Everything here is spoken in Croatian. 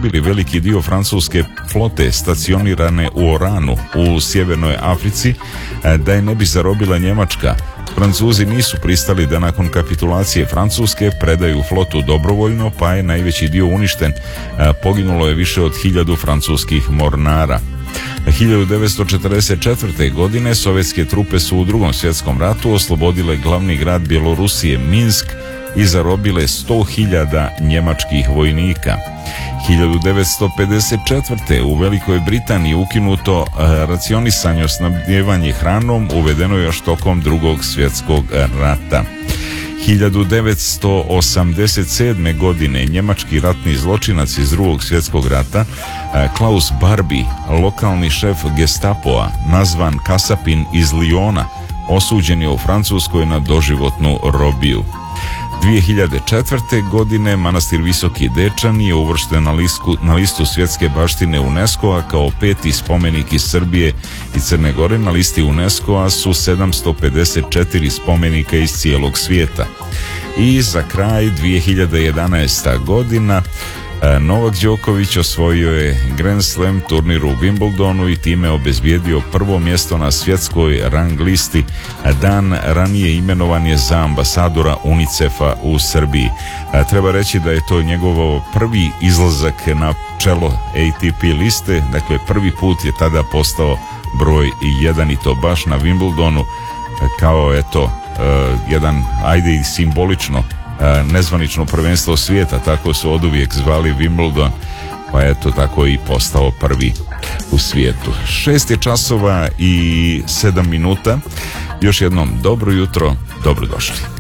zarobili veliki dio francuske flote stacionirane u Oranu u sjevernoj Africi, da je ne bi zarobila Njemačka. Francuzi nisu pristali da nakon kapitulacije Francuske predaju flotu dobrovoljno, pa je najveći dio uništen. Poginulo je više od 1000 francuskih mornara. 1944. godine sovjetske trupe su u Drugom svjetskom ratu oslobodile glavni grad Bjelorusije Minsk i zarobile 100.000 njemačkih vojnika. 1954. u Velikoj Britaniji ukinuto racionisanje snabdijevanje hranom, uvedeno još tokom Drugog svjetskog rata. 1987. godine njemački ratni zločinac iz Drugog svjetskog rata Klaus Barbie, lokalni šef Gestapoa, nazvan kasapin iz Liona, osuđen je u Francuskoj na doživotnu robiju. 2004. godine manastir Visoki Dečani je uvršten na listu svjetske baštine UNESCO-a kao 5. spomenik iz Srbije i Crne Gore. Na listi UNESCO-a su 754 spomenika iz cijelog svijeta. I za kraj 2011. godina Novak Đoković osvojio je Grand Slam turnir u Wimbledonu i time obezbijedio prvo mjesto na svjetskoj rang listi. Dan ranije imenovan je za ambasadora UNICEF-a u Srbiji. Treba reći da je to njegov prvi izlazak na čelo ATP liste, dakle prvi put je tada postao broj 1 i to baš na Wimbledonu, kao jedan, ajde i simbolično, nezvanično prvenstvo svijeta, tako su oduvijek zvali Wimbledon, pa eto tako i postao prvi u svijetu. 6:07. Još jednom dobro jutro, dobrodošli.